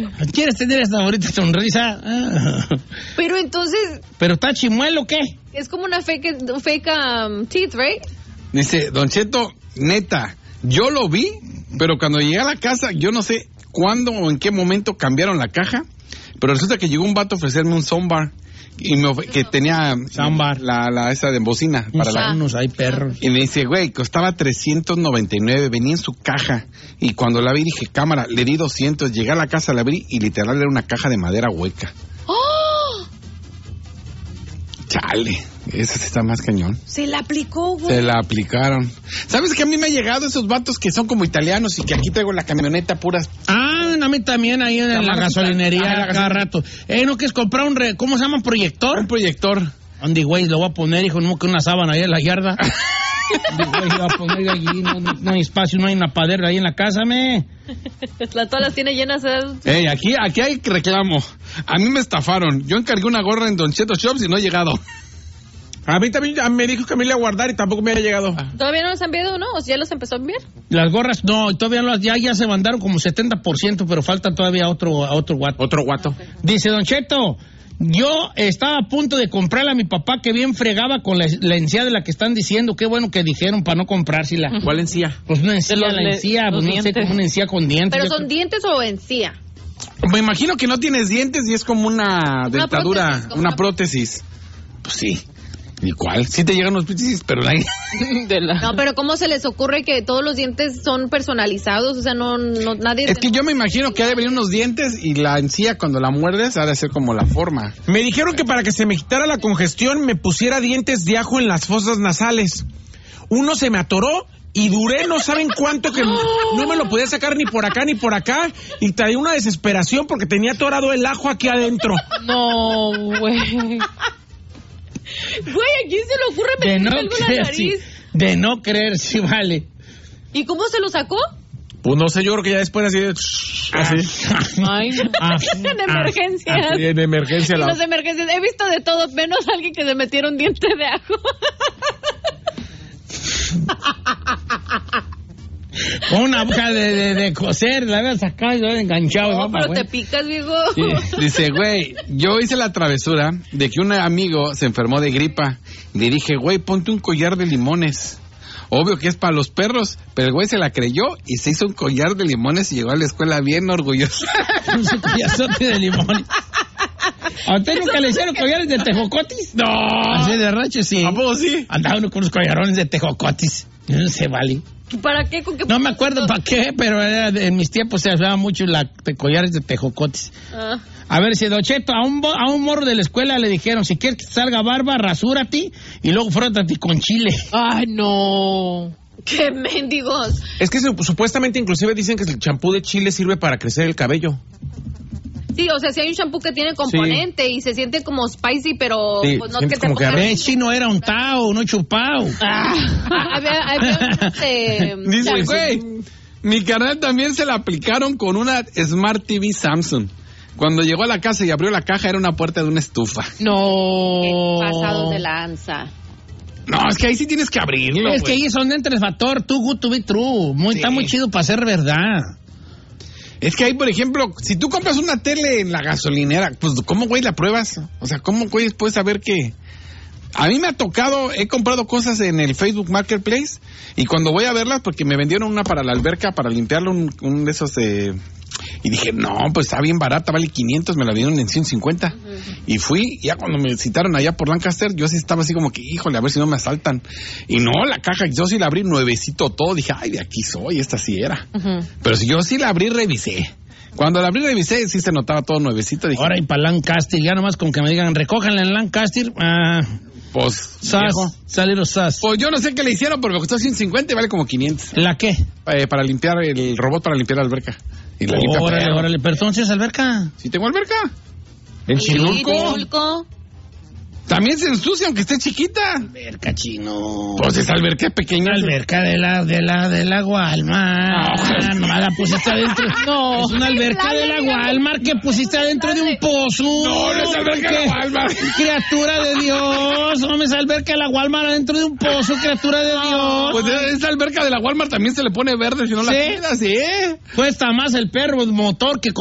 ¿Quieres tener esta bonita sonrisa? Pero entonces... ¿Pero está chimuelo o qué? Es como una fake teeth, right? Dice, Don Cheto, neta, yo lo vi, pero cuando llegué a la casa, yo no sé cuándo o en qué momento cambiaron la caja, pero resulta que llegó un vato a ofrecerme un soundbar y que tenía soundbar, la esa de bocina para unos hay perros. Y me dice, güey, costaba $399, venía en su caja, y cuando la vi dije, cámara, le di 200, llegué a la casa, la abrí y literal era una caja de madera hueca. ¡Oh! Chale, esa sí está más cañón. Se la aplicó, güey. Se la aplicaron. ¿Sabes que a mí me ha llegado esos vatos que son como italianos y que aquí traigo la camioneta puras? Ah, a mí también ahí en la gasolinería cada rato. ¿No quieres comprar ¿cómo se llama? ¿Un proyector? Un proyector. Andy, güey, lo voy a poner, hijo, no que una sábana ahí en la yarda. Güey, lo voy a poner allí, no hay espacio, no hay napadera ahí en la casa, Todas las tiene llenas. Aquí hay reclamo. A mí me estafaron. Yo encargué una gorra en Don Cheto Shops y no he llegado. A mí también me dijo que me iba a guardar y tampoco me ha llegado. ¿Todavía no los han enviado, no? ¿O ya los empezó a enviar? Las gorras, no, todavía ya se mandaron como 70%, pero falta todavía otro guato. Otro guato. Dice Don Cheto, yo estaba a punto de comprarle a mi papá que bien fregaba con la encía de la que están diciendo. Qué bueno que dijeron para no comprársela. ¿Cuál encía? Pues una encía, la encía, pues no sé, como una encía con dientes. ¿Pero son dientes o encía? Me imagino que no tienes dientes y es como una dentadura, prótesis, una prótesis. Pues sí. ¿Y cuál? Sí te llegan los prótesis, pero No, pero ¿cómo se les ocurre que todos los dientes son personalizados? O sea, no nadie... Es que yo me imagino que ha de venir unos dientes y la encía cuando la muerdes ha de ser como la forma. Me dijeron que para que se me quitara la congestión me pusiera dientes de ajo en las fosas nasales. Uno se me atoró y duré no saben cuánto que no me lo podía sacar ni por acá ni por acá y traía una desesperación porque tenía atorado el ajo aquí adentro. No, güey. Güey, ¿a quién se le ocurre meterse algo en la nariz? Sí, de no creer, sí, vale. ¿Y cómo se lo sacó? Pues no sé, yo creo que ya después así. Ay, en emergencias. En emergencia. En las emergencias. He visto de todo, menos alguien que se metiera un diente de ajo. Con una aguja de coser, la había sacado y lo había enganchado. No, pero te picas, viejo. Sí. Dice, güey, yo hice la travesura de que un amigo se enfermó de gripa. Le dije, güey, ponte un collar de limones. Obvio que es para los perros, pero el güey se la creyó y se hizo un collar de limones y llegó a la escuela bien orgulloso. Un collazote de limones. ¿A usted nunca le hicieron collares de tejocotis? No. Así de rancho, sí. ¿A poco sí? Andaba uno con unos collarones de tejocotis. No se vale. ¿Para qué? ¿Con qué? No me acuerdo para qué, pero en mis tiempos se usaba mucho collares de tejocotis. A ver, si Don Cheto, a un morro de la escuela le dijeron, si quieres que te salga barba, rasúrate y luego frótate con chile. Ay, no. ¡Qué mendigos! Es que supuestamente inclusive dicen que el champú de chile sirve para crecer el cabello. Sí, o sea, si hay un shampoo que tiene componente y se siente como spicy, pero sí, pues no es que te pongas... Sí, no era un tao, no chupao. Dice, güey, mi carnal también se la aplicaron con una Smart TV Samsung. Cuando llegó a la casa y abrió la caja, era una puerta de una estufa. No. Pasado de lanza. No, es que ahí sí tienes que abrirlo. Es que ahí son entre el factor too good to be true. Está muy chido para ser verdad. Es que ahí, por ejemplo, si tú compras una tele en la gasolinera, pues, ¿cómo, güey, la pruebas? O sea, ¿cómo, güey, puedes saber que...? A mí me ha tocado, he comprado cosas en el Facebook Marketplace y cuando voy a verlas, porque me vendieron una para la alberca, para limpiarlo, un de esos de... Y dije, no, pues está bien barata, vale 500, me la vendieron en 150. Y fui, ya cuando me citaron allá por Lancaster, yo sí estaba así como que, híjole, a ver si no me asaltan. Y no, la caja, yo sí la abrí nuevecito todo, dije, ay, de aquí soy, esta sí era. Pero si yo sí la abrí, revisé. Cuando la abrí, revisé, sí se notaba todo nuevecito. Dije, ahora y para Lancaster, ya nomás con que me digan, recójanla en Lancaster, pues, salieron sas. Pues yo no sé qué le hicieron, pero me costó 150 y vale como 500. ¿La qué? Para limpiar, el robot para limpiar la alberca. Y la limpia. Órale, pero entonces alberca. ¿Sí tengo alberca? ¿En Chinulco? También se ensucia aunque esté chiquita. Alberca, chino. Pues esa alberca es pequeña. Alberca de la Walmart. No, la pusiste adentro. No. Es una alberca de la Walmart que pusiste adentro de un pozo. No es alberca de la Walmart. Criatura de Dios. No es alberca de la Walmart adentro de un pozo, criatura de Dios. Pues esa alberca de la Walmart también se le pone verde si no la cuidas, ¿sí? Cuesta más el perro motor que